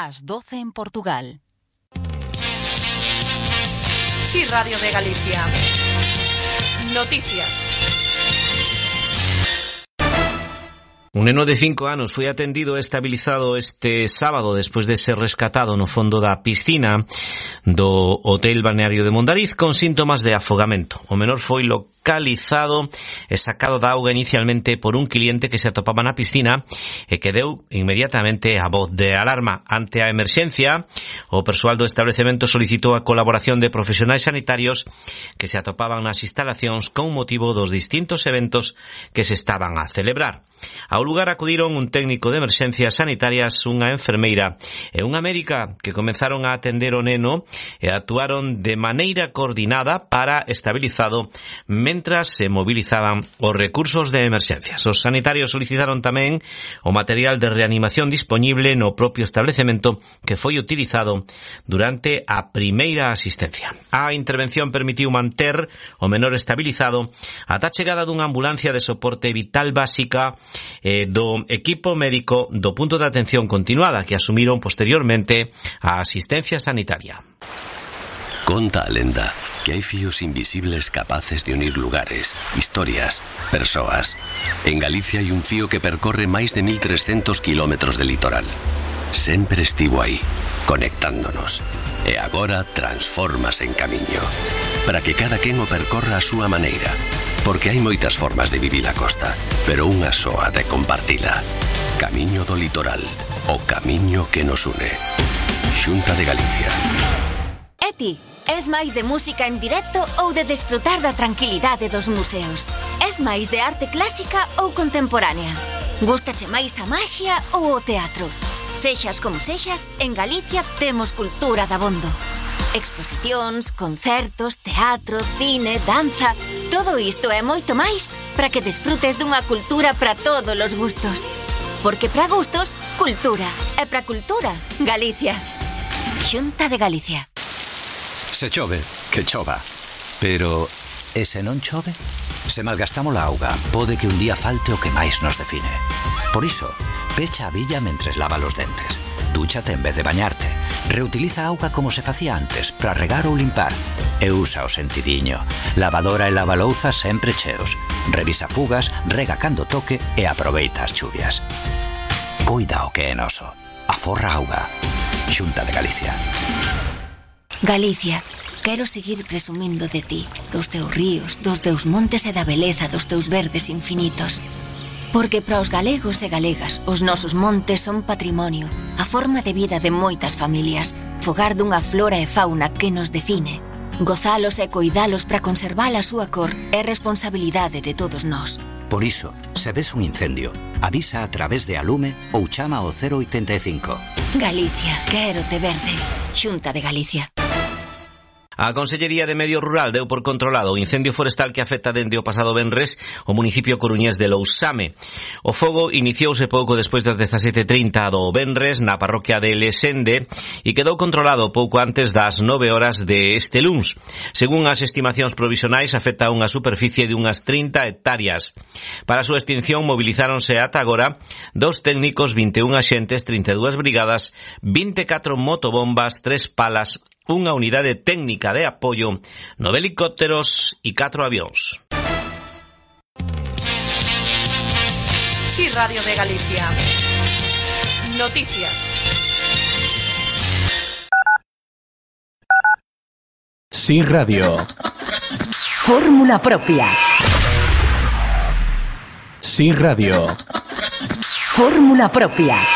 Ás 12 en Portugal. Sí, Radio de Galicia. Noticias. Un neno de 5 anos foi atendido e estabilizado este sábado despois de ser rescatado no fondo da piscina do Hotel Balneario de Mondariz con síntomas de afogamento. O menor foi localizado e sacado da auga inicialmente por un cliente que se atopaba na piscina e que deu inmediatamente a voz de alarma. Ante a emerxencia, o persoal do establecemento solicitou a colaboración de profesionais sanitarios que se atopaban nas instalacións con motivo dos distintos eventos que se estaban a celebrar. Ao lugar acudiron un técnico de emerxencias sanitarias, unha enfermeira e unha médica que comenzaron a atender o neno e actuaron de maneira coordinada para estabilizado mentras se movilizaban os recursos de emerxencias. Os sanitarios solicitaron tamén o material de reanimación disponible no propio establecemento que foi utilizado durante a primeira asistencia. A intervención permitiu manter o menor estabilizado ata a chegada dunha ambulancia de soporte vital básica do equipo médico do punto de atención continuada que asumiron posteriormente a asistencia sanitaria. Conta a lenda que hai fíos invisibles capaces de unir lugares, historias, persoas. En Galicia hai un fío que percorre máis de 1300 kilómetros de litoral. Sempre estivo aí, conectándonos. E agora transfórmase en camiño, para que cada quen o percorra a súa maneira. Porque hai moitas formas de vivir a costa, pero unha soa de compartila. Camiño do litoral, o camiño que nos une. Xunta de Galicia. E ti, es máis de música en directo ou de desfrutar da tranquilidade dos museos? Es máis de arte clásica ou contemporánea? Gústache máis a maxia ou o teatro? Sexas como sexas, en Galicia temos cultura dabondo. Exposicións, concertos, teatro, cine, danza... Todo isto e moito máis para que desfrutes dunha cultura para todos os gustos. Porque para gustos, cultura. E para cultura, Galicia. Xunta de Galicia. Se chove, que chova. Pero, e se non chove? Se malgastamos a auga, pode que un día falte o que máis nos define. Por iso, pecha a billa mentres lava os dentes. Dúchate en vez de bañarte. Reutiliza a auga como se facía antes para regar ou limpar. E usa o sentidiño. Lavadora e lavalouza sempre cheos. Revisa fugas, rega cando toque e aproveita as chuvias. Cuida o que é noso. Aforra auga. Xunta de Galicia. Galicia, quero seguir presumindo de ti, dos teus ríos, dos teus montes e da beleza dos teus verdes infinitos. Porque para os galegos e galegas, os nosos montes son patrimonio, a forma de vida de moitas familias, fogar dunha flora e fauna que nos define. Gozalos e coidalos para conservar a súa cor é responsabilidade de todos nós. Por iso, se ves un incendio, avisa a través de Alume ou chama ao 085. Galicia, quérote verde. Xunta de Galicia. A Consellería de Medio Rural deu por controlado o incendio forestal que afecta dende o pasado venres o municipio coruñés de Lousame. O fogo iniciouse pouco despois das 17:30 do venres na parroquia de Lesende e quedou controlado pouco antes das 9 horas de este luns. Según as estimacións provisionais, afecta unha superficie de unhas 30 hectáreas. Para a súa extinción mobilizáronse ata agora 2 técnicos, 21 axentes, 32 brigadas, 24 motobombas, 3 palas, unha unidade técnica de apoio, 9 helicópteros e 4 avións. Sí, Radio de Galicia. Noticias. Sí, Radio. Fórmula propia. Sí, Radio. Fórmula propia.